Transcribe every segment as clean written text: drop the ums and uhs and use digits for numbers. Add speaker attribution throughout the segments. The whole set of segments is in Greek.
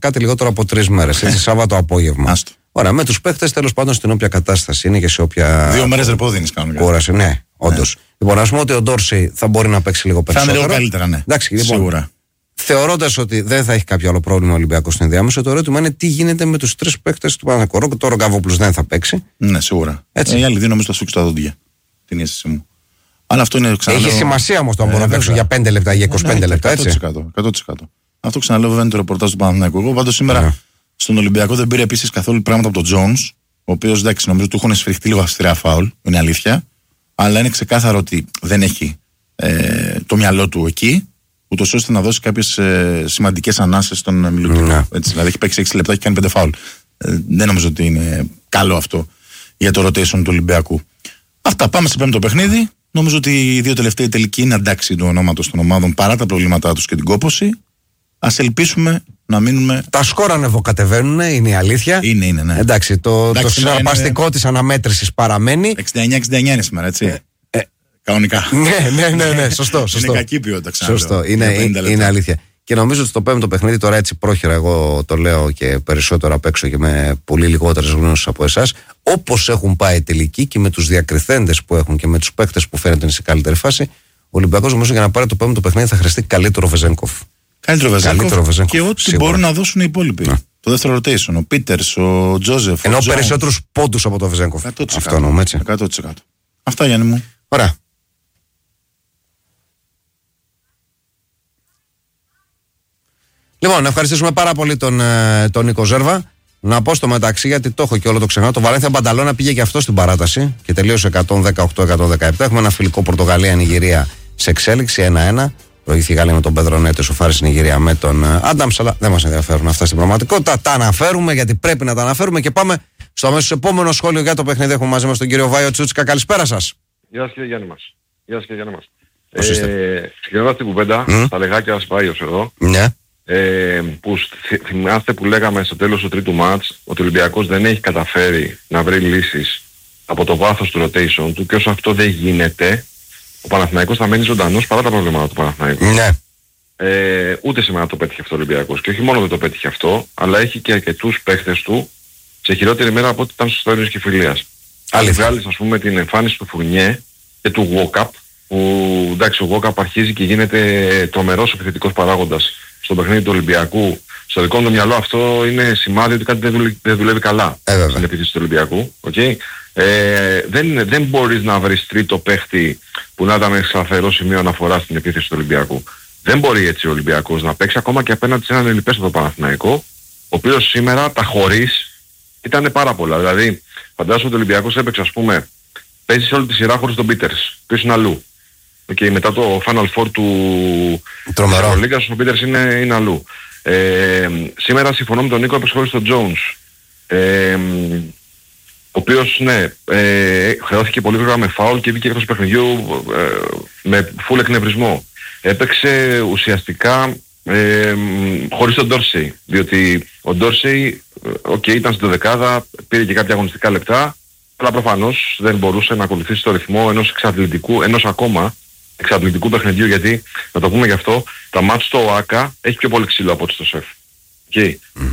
Speaker 1: κάτι λιγότερο από 3 μέρες. Έτσι, Σάββατο απόγευμα.
Speaker 2: Άστο.
Speaker 1: Ωραία, με τους παίχτες τέλος πάντων στην όποια κατάσταση είναι και σε όποια.
Speaker 2: 2 μέρες ρεπό δίνεις κανονικά.
Speaker 1: Κούραση, ναι, όντως. Λοιπόν, ας πούμε ότι ο Ντόρσεϊ θα μπορεί να παίξει λίγο περισσότερο.
Speaker 2: Θα είναι λίγο καλύτερα, ναι.
Speaker 1: Εντάξει, λοιπόν,
Speaker 2: σίγουρα.
Speaker 1: Θεωρώντας ότι δεν θα έχει κάποιο άλλο πρόβλημα ο Ολυμπιακός στην ενδιάμεσο, το ερώτημα είναι τι γίνεται με τους 3 παίκτες του Παναθηναϊκού. Το Ρογκαβόπουλος δεν θα παίξει.
Speaker 2: Ναι, σίγουρα. Οι άλλοι δύο νομίζω θα σφίξουν τα δόντια. Την αίσθηση μου. Αλλά αυτό είναι
Speaker 1: Έχει σημασία όμως το αν μπορούν να παίξουν για 5 λεπτά ή 25 λεπτά, έτσι.
Speaker 2: 100%. Αυτό ξαναλέω βέβαια είναι το ρεπορτάζ του Παναθηναϊκού. Εγώ πάντως σήμερα στον Ολυμπιακό δεν πήρε επίσης καθόλου πράγματα από τον Τζόνς, ο οποίος εντάξει νομίζω του έχουν σφυριχτεί λίγο αυστηρά φάουλ, είναι αλήθεια. Αλλά είναι ξεκάθαρο ότι δεν έχει το μυαλό του εκεί, ούτως ώστε να δώσει κάποιες σημαντικές ανάσες στον Μιλουτίνοφ. Δηλαδή έχει παίξει 6 λεπτά και κάνει 5 φάουλ. Δεν νομίζω ότι είναι καλό αυτό για το rotation του Ολυμπιακού. Αυτά, πάμε σε πέμπτο παιχνίδι. Νομίζω ότι οι δύο τελευταίοι τελικοί είναι αντάξει του ονόματος των ομάδων παρά τα προβλήματά τους και την κόπωση. Ας ελπίσουμε να μείνουμε.
Speaker 1: Τα σκορ ανεβοκατεβαίνουν, είναι η αλήθεια.
Speaker 2: Είναι, ναι.
Speaker 1: Εντάξει, το συναρπαστικό της αναμέτρησης παραμένει.
Speaker 2: 69-69 είναι σήμερα, έτσι. Κανονικά.
Speaker 1: Ναι, σωστό.
Speaker 2: Είναι κακή ποιότητα, ξανά.
Speaker 1: Σωστό, είναι αλήθεια. Και νομίζω ότι στο πέμπτο παιχνίδι, τώρα έτσι πρόχειρα, εγώ το λέω και περισσότερο απ' έξω και με πολύ λιγότερες γνώσεις από εσάς, όπως έχουν πάει τελικοί και με τους διακριθέντες που έχουν και με τους παίκτες που φαίνεται σε καλύτερη φάση, ο Ολυμπιακός νομίζω για να πάρει το πέμπτο παιχνίδι θα χρειαστεί καλύτερο Βεζένκοφ.
Speaker 2: Καλύτερο Βεζένκοφ και ό,τι μπορούν να δώσουν οι υπόλοιποι. Το δεύτερο rotation, ο Πίτερς, ο Τζόζεφ.
Speaker 1: Ενώ περισσότερους πόντους από το Βεζένκοφ. Αυτό εννοούμε, έτσι.
Speaker 2: 100%. Αυτά, Γιάννη μου.
Speaker 1: Ωραία. Λοιπόν, να ευχαριστήσουμε πάρα πολύ τον Νίκο Ζέρβα. Να πω στο μεταξύ, γιατί το έχω και όλο το ξεχνάω. Το Βαλένθια Μπανταλώνα πήγε και αυτό στην παράταση και τελείωσε 118-117. Έχουμε ένα φιλικό Πορτογαλία-Νιγηρία σε εξέλιξη 1-1. Προηγήθηκε η Γαλλία με τον Πέδρο Νέτο, σοφάρισε η Νιγηρία με τον Άνταμς. Αλλά δεν μας ενδιαφέρουν αυτά στην πραγματικότητα. Τα αναφέρουμε γιατί πρέπει να τα αναφέρουμε και πάμε στο αμέσως επόμενο σχόλιο για το παιχνίδι. Έχουμε μαζί μας τον κύριο Βάιο Τσούτσικα. Καλησπέρα σας.
Speaker 3: Γεια σας κύριε Γιάννη μας. Ξεκινώντας την κουβέντα, στα λεγάκια Βάιος εδώ.
Speaker 1: Ναι.
Speaker 3: Που θυμάστε που λέγαμε στο τέλος του τρίτου μάτς ότι ο Ολυμπιακός δεν έχει καταφέρει να βρει λύσεις από το βάθος του rotation του και όσο αυτό δεν γίνεται ο Παναθηναϊκός θα μένει ζωντανός παρά τα προβλήματα του Παναθηναϊκού.
Speaker 1: Ναι.
Speaker 3: Ούτε σήμερα το πέτυχε αυτό ο Ολυμπιακός και όχι μόνο δεν το πέτυχε αυτό αλλά έχει και αρκετούς παίχτες του σε χειρότερη μέρα από ό,τι ήταν στους Στέλιος και Φιλίας. Αν βγάλεις ας πούμε την εμφάνιση του Φουρνιέ και του Walkup που εντάξει ο Walkup αρχίζει και γίνεται τρομερός επιθετικός παράγοντας στο παιχνίδι του Ολυμπιακού, στο δικό μου το μυαλό αυτό είναι σημάδι ότι κάτι δεν δουλεύει καλά στην επίθεση του Ολυμπιακού. Okay? Δεν μπορείς να βρεις τρίτο παίχτη που να ήταν σταθερό σημείο αναφορά στην επίθεση του Ολυμπιακού. Δεν μπορεί έτσι ο Ολυμπιακός να παίξει ακόμα και απέναντι σε έναν ελληνιπέστατο Παναθηναϊκό, ο οποίος σήμερα τα χωρίς ήταν πάρα πολλά. Δηλαδή, φαντάζομαι ότι ο Ολυμπιακός έπαιξε ας πούμε, παίζει σε όλη τη σειρά χωρίς τον Πίτερς, ποιος είναι αλλού. Και μετά το Final Four του Ευρωλίγκας ο Πίτερς είναι αλλού. Σήμερα συμφωνώ με τον Νίκο, έπαιξε χωρίς τον Jones. Ο οποίος χρεώθηκε πολύ γρήγορα με φάουλ και βγήκε εκτός παιχνιδιού με full εκνευρισμό. Έπαιξε ουσιαστικά χωρίς τον Ντόρσεϊ, διότι ο Ντόρσεϊ ήταν στην δεκάδα, πήρε και κάποια αγωνιστικά λεπτά, αλλά προφανώς δεν μπορούσε να ακολουθήσει το ρυθμό ενός ακόμα εξαντλητικού παιχνιδιού, γιατί να το πούμε γι' αυτό, τα μάτς στο ΟΑΚΑ έχει πιο πολύ ξύλο από ό,τι στο ΣΕΦ. Okay.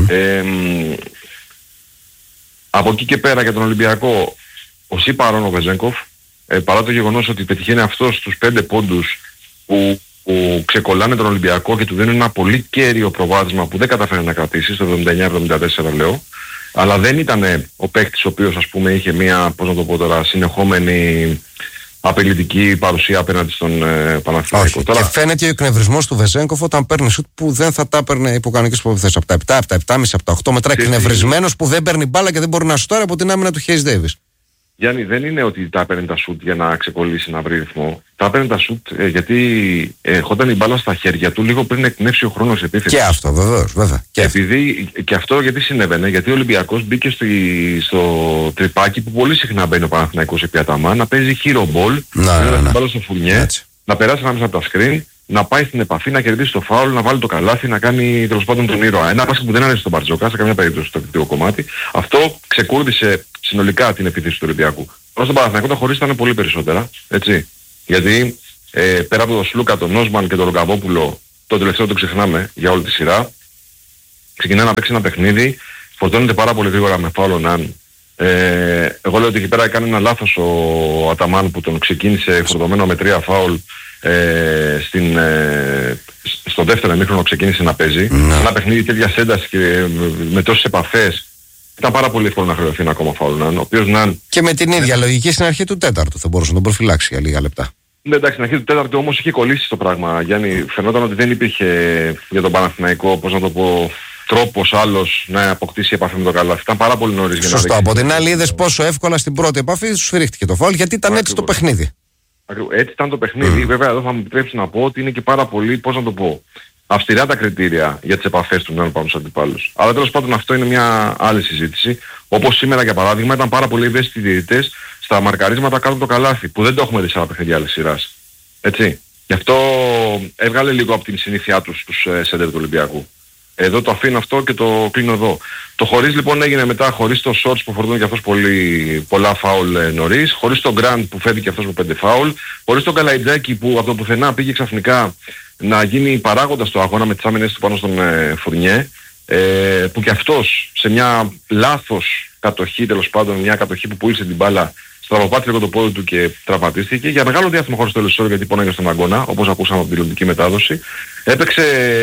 Speaker 3: Από εκεί και πέρα για τον Ολυμπιακό, ο παρόν ο Βεζένκοφ, παρά το γεγονός ότι πετυχαίνει αυτός τους 5 πόντους που ξεκολλάνε τον Ολυμπιακό και του δίνουν ένα πολύ κέριο προβάδισμα που δεν καταφέρει να κρατήσει, στο 79-74 λέω, αλλά δεν ήταν ο παίκτης ο οποίος ας πούμε είχε μια, πώς να το πω τώρα, συνεχόμενη απειλητική παρουσία απέναντι στον Παναθηναϊκό.
Speaker 1: Τώρα... Και φαίνεται ο εκνευρισμός του Βεζένκοφ όταν παίρνει σουτ που δεν θα τα παίρνει υπό κανονικές προϋποθέσεις. Από τα 7, από τα 7,5, από τα 8 μετρά εκνευρισμένος που δεν παίρνει μπάλα και δεν μπορεί να σουτάρει από την άμυνα του Χέις Ντέιβις.
Speaker 3: Γιάννη, δεν είναι ότι τα παίρνει τα σουτ για να ξεκολλήσει, να βρει ρυθμό. Τα παίρνει τα σουτ γιατί ερχόταν η μπάλα στα χέρια του λίγο πριν εκπνεύσει ο χρόνος επίθεσης.
Speaker 1: Και αυτό βεβαίως, βέβαια.
Speaker 3: Και αυτό γιατί συνέβαινε, γιατί ο Ολυμπιακός μπήκε στο τρυπάκι που πολύ συχνά μπαίνει ο Παναθηναϊκός επί αταμά, να παίζει hero ball, να την μπάλα στο Φουρνιέ, να περάσει ανάμεσα από τα screen, να πάει στην επαφή, να κερδίσει το φάουλ, να βάλει το καλάθι, να κάνει τέλος πάντων τον ήρωα. Ένα μπάσκετ που δεν άρεσε στον Μπαρτζόκα, σε καμία περίπτωση στο κριτικό κομμάτι. Αυτό ξεκούρδισε συνολικά την επίθεση του Ολυμπιακού. Τώρα στον Παναθηναϊκό τα χωρίς ήταν πολύ περισσότερα, έτσι. Γιατί πέρα από τον Σλούκα, τον Νόσμαν και τον Ρογκαβόπουλο, το τελευταίο το ξεχνάμε για όλη τη σειρά, ξεκινάει να παίξει ένα παιχνίδι, φορτώνεται πάρα πολύ γρήγορα με φάουλ ο Ναν. Εγώ λέω ότι εκεί πέρα έκανε ένα λάθος ο Αταμάν που τον ξεκίνησε φορτωμένο με 3 φάουλ. Στο δεύτερο ημίχρονο ξεκίνησε να παίζει. Ένα παιχνίδι τέτοιας έντασης και με τόσες επαφές. Ήταν πάρα πολύ εύκολο να χρεωθεί ένα ακόμα φάουλ Ναν. Ο οποίος Ναν. Και με την ίδια λογική στην αρχή του τέταρτου θα μπορούσε να τον προφυλάξει για λίγα λεπτά. Ναι, εντάξει, στην αρχή του τέταρτου όμως είχε κολλήσει το πράγμα. Γιάννη, φαινόταν ότι δεν υπήρχε για τον Παναθηναϊκό, πώς να το πω, τρόπος άλλος να αποκτήσει επαφή με το καλάθι. Ήταν πάρα πολύ νωρίς για να δείξει. Σωστό. Από την άλλη είδες πόσο εύκολα στην πρώτη επαφή σου σφυρίχτηκε το φάουλ γιατί ήταν έτσι το παιχνίδι. Έτσι ήταν το παιχνίδι. Βέβαια εδώ θα μου επιτρέψει να πω ότι είναι και πάρα πολύ, πώς να το πω, αυστηρά τα κριτήρια για τις επαφές του Ναν πάνω στους αντιπάλους. Αλλά τέλος πάντων αυτό είναι μια άλλη συζήτηση. Όπως σήμερα για παράδειγμα ήταν πάρα πολύ ευαίσθητοι διαιτητές στα μαρκαρίσματα κάτω από το καλάθι που δεν το έχουμε δει σε άλλα παιχνίδια άλλης σειράς. Έτσι. Γι' αυτό έβγαλε λίγο από την συνήθειά τους σέντερ του Ολυμπιακού. Εδώ το αφήνω αυτό και το κλείνω εδώ. Το χωρίς λοιπόν έγινε μετά, χωρίς το Σόρτς που φορτώνει και αυτός πολλά φάουλ νωρίς, χωρίς το Γκραντ που φεύγει και αυτός με 5 φάουλ, χωρίς τον Καλαϊτζάκη που από το πουθενά πήγε ξαφνικά να γίνει παράγοντας το αγώνα με τις άμυνες του πάνω στον Φουρνιέ, που και αυτός σε μια λάθος κατοχή, τέλος πάντων μια κατοχή που πούλησε την μπάλα, στραβοπάτησε λίγο το πόδι του και τραυματίστηκε. Για μεγάλο διάστημα χωρίς το Λεσόρο γιατί πόναγε στον αγώνα, όπως ακούσαμε από την τηλεοπτική μετάδοση. Έπαιξε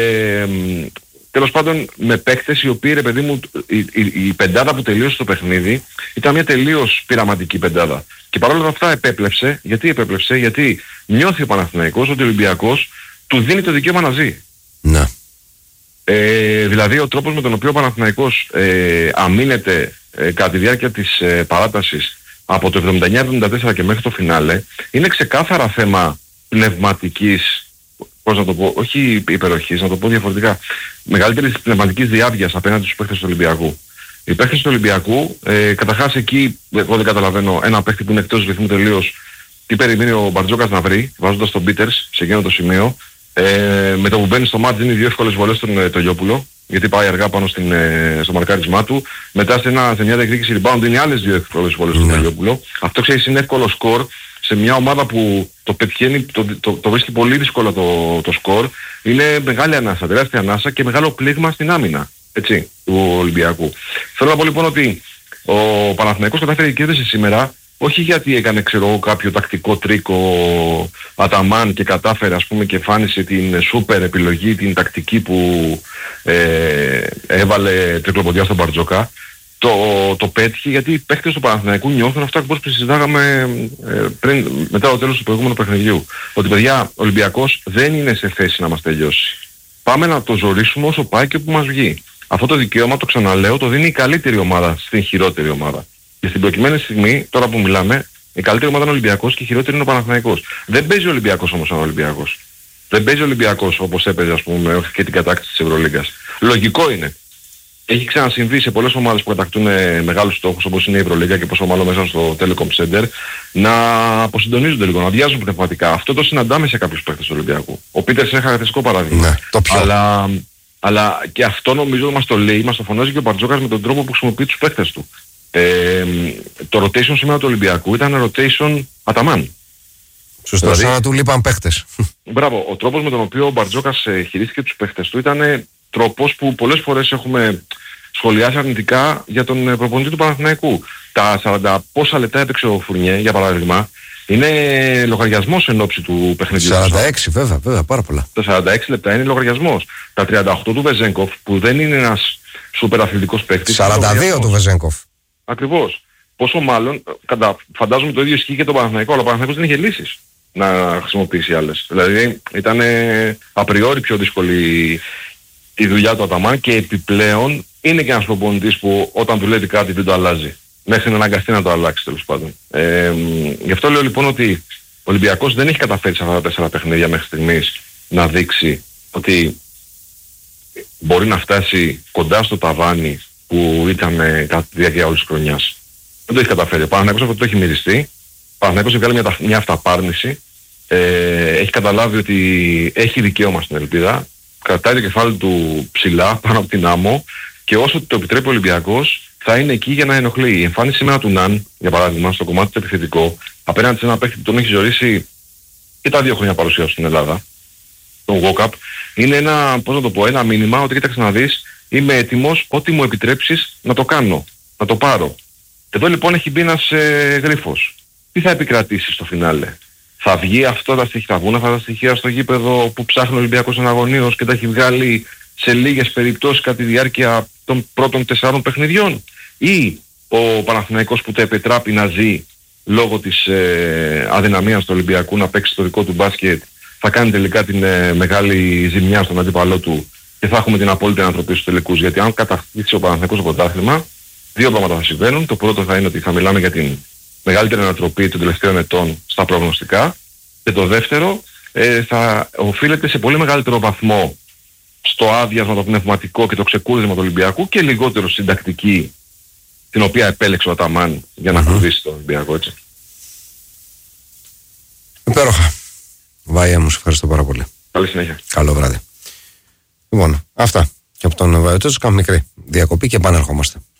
Speaker 3: τέλος πάντων με παίκτες οι οποίοι, ρε παιδί μου, η πεντάδα που τελείωσε το παιχνίδι ήταν μια τελείως πειραματική πεντάδα. Και παρόλα αυτά επέπλεψε. Γιατί νιώθει ο Παναθηναϊκός ότι ο Ολυμπιακός του δίνει το δικαίωμα να ζει. Ναι. Δηλαδή ο τρόπος με τον οποίο ο Παναθηναϊκός αμήνεται κατά τη διάρκεια της παράτασης από το 79-74 και μέχρι το φινάλε είναι ξεκάθαρα θέμα πνευματικής, πώς να το πω, όχι υπεροχής, να το πω διαφορετικά, μεγαλύτερης πνευματικής διάβγειας απέναντι στους παίκτες του Ολυμπιακού. Οι παίκτες του Ολυμπιακού, καταρχάς εκεί, εγώ δεν καταλαβαίνω, ένα παίκτη που είναι εκτός ρυθμού τελείως, τι περιμένει ο Μπαρτζόκας να βρει, βάζοντας τον Πίτερς σε εκείνο το σημείο. Με το που μπαίνει στο μάτζ είναι 2 εύκολες βολές στον Τελειόπουλο, γιατί πάει αργά πάνω στο μαρκάρισμά του. Μετά σε μια διεκδίκηση rebound είναι άλλες 2 εύκολες βολές στον Τελειόπουλο. Αυτό ξέρεις είναι εύκολο σκορ σε μια ομάδα που το πετυχαίνει, το βρίσκει πολύ δύσκολο το σκορ. Είναι μεγάλη ανάσα, τεράστια ανάσα και μεγάλο πλήγμα στην άμυνα, έτσι, του Ολυμπιακού. Θέλω να πω λοιπόν ότι ο Παναθηναϊκός κατάφερε και κέρδισε σήμερα, όχι γιατί έκανε κάποιο τακτικό τρίκο Αταμάν και κατάφερε ας πούμε και φάνησε την σούπερ επιλογή, την τακτική που έβαλε τρικλοποντιά στον Μπαρτζόκα. Το πέτυχε γιατί οι παίκτες του Παναθηναϊκού νιώθουν αυτά που συζητάγαμε μετά το τέλος του προηγούμενου παιχνιδιού. Ότι παιδιά ο Ολυμπιακός δεν είναι σε θέση να μας τελειώσει. Πάμε να το ζορίσουμε όσο πάει και που μας βγει. Αυτό το δικαίωμα, το ξαναλέω, το δίνει η καλύτερη ομάδα στην χειρότερη ομάδα. Και στην προκειμένη στιγμή, τώρα που μιλάμε, η καλύτερη ομάδα είναι ο Ολυμπιακός και η χειρότερη είναι ο Παναθηναϊκός. Δεν παίζει ο Ολυμπιακός όμως σαν Ολυμπιακός. Δεν παίζει ο Ολυμπιακός όπως έπαιζε ας πούμε και την κατάκτηση της Ευρωλίγκας. Λογικό είναι. Έχει ξανασυμβεί σε πολλές ομάδες που κατακτούν μεγάλους στόχους όπως είναι η Ευρωλίγκα και πόσο μάλλον μέσα στο Telecom Center να αποσυντονίζονται λίγο, να αδειάζουν πνευματικά. Αυτό το συναντάμε σε κάποιους παίκτες του Ολυμπιακού. Ο Πίτερς είναι χαρακτηριστικό παράδειγμα. Ναι, το πιο. Αλλά και αυτό νομίζω μας το λέει, μας το φωνάζει και ο Μπαρτζόκας με τον τρόπο που χρησιμοποιεί τους παίκτες του. Το rotation σήμερα του Ολυμπιακού ήταν rotation Αταμάν. Σωστό, δηλαδή, σαν να του λείπαν παίκτες. Μπράβο, ο τρόπος με τον οποίο ο Μπαρτζόκας χειρίστηκε τους παίκτες του ήταν τρόπος που πολλές φορές έχουμε σχολιάσει αρνητικά για τον προπονητή του Παναθηναϊκού. Τα 40 πόσα λεπτά έπαιξε ο Φουρνιέ, για παράδειγμα, είναι λογαριασμός εν ώψη του παιχνιδιού. 46 βέβαια, πάρα πολλά. Τα 46 λεπτά είναι λογαριασμός. Τα 38 του Βεζένκοφ, που δεν είναι ένας σούπερ αθλητικός παίκτης. 42 του Βεζένκοφ. Ακριβώς. Πόσο μάλλον, φαντάζομαι το ίδιο ισχύει και τον Παναθηναϊκό, αλλά ο Παναθηναϊκός δεν είχε λύσεις να χρησιμοποιήσει άλλες. Δηλαδή ήταν απριόρι πιο δύσκολη η δουλειά του Αταμάν και επιπλέον είναι και ένας προπονητής που όταν του λέει κάτι δεν το αλλάζει. Μέχρι να αναγκαστεί να το αλλάξει τέλος πάντων. Γι' αυτό λέω λοιπόν ότι ο Ολυμπιακός δεν έχει καταφέρει σε αυτά τα 4 παιχνίδια μέχρι στιγμής να δείξει ότι μπορεί να φτάσει κοντά στο ταβάνι που ήταν κατά τη διάρκεια όλης της χρονιάς. Δεν το έχει καταφέρει. Ο Παναθηναϊκός αυτό το έχει μυριστεί. Ο Παναθηναϊκός έχει βγάλει μια αυταπάρνηση. Έχει καταλάβει ότι έχει δικαίωμα στην ελπίδα. Κρατάει το κεφάλι του ψηλά πάνω από την άμμο και όσο το επιτρέπει ο Ολυμπιακός θα είναι εκεί για να ενοχλεί. Η εμφάνιση σήμερα του Ναν, για παράδειγμα, στο κομμάτι του επιθετικό, απέναντι σε ένα παίκτη που τον έχει ζωρίσει και τα 2 χρόνια παρουσία στην Ελλάδα, τον Walkup, είναι ένα, πώς να το πω, ένα μήνυμα ότι κοίταξε να δεις, είμαι έτοιμος, ό,τι μου επιτρέψεις να το κάνω, να το πάρω. Εδώ λοιπόν έχει μπει ένας γρίφος. Τι θα επικρατήσει στο φινάλε? Θα βγει αυτά τα στοιχεία, θα βγουν αυτά τα στοιχεία στο γήπεδο που ψάχνει ο Ολυμπιακός αναγωνίως και τα έχει βγάλει σε λίγες περιπτώσεις κατά τη διάρκεια των πρώτων 4 παιχνιδιών? Ή ο Παναθηναϊκός που τα επιτράπει να ζει λόγω της αδυναμίας του Ολυμπιακού να παίξει το δικό του μπάσκετ θα κάνει τελικά την μεγάλη ζημιά στον αντίπαλό του και θα έχουμε την απόλυτη ανατροπή στους τελικούς? Γιατί αν κατακτήσει ο Παναθηναϊκός το πρωτάθλημα, 2 πράγματα θα συμβαίνουν. Το πρώτο θα είναι ότι θα μιλάμε για την μεγαλύτερη ανατροπή των τελευταίων ετών στα προγνωστικά, και το δεύτερο θα οφείλεται σε πολύ μεγαλύτερο βαθμό στο άδειασμα το πνευματικό και το ξεκούρισμα του Ολυμπιακού και λιγότερο στην τακτική την οποία επέλεξε ο Αταμάν για να ακολουθήσει τον Ολυμπιακό, έτσι.
Speaker 1: Υπέροχα. Βάια μου, σε ευχαριστώ πάρα πολύ.
Speaker 3: Καλή συνέχεια.
Speaker 1: Καλό βράδυ. Λοιπόν, αυτά. Και από τον Βαϊωτές κάνουμε μικρή διακοπή και επανερχόμαστε.